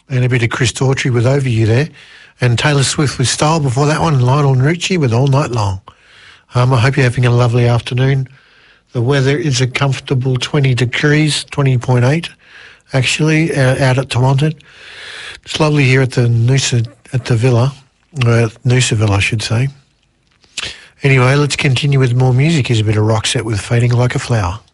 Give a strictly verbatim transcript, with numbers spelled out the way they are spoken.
And a bit of Chris Daughtry with Over You there. And Taylor Swift with Style before that one. Lionel Richie with All Night Long. Um, I hope you're having a lovely afternoon. The weather is a comfortable twenty degrees, twenty point eight actually, uh, out at Toronto. It's lovely here at the Noosa, at the villa, or at Noosaville, I should say. Anyway, let's continue with more music. Here's a bit of Roxette with Fading Like a Flower.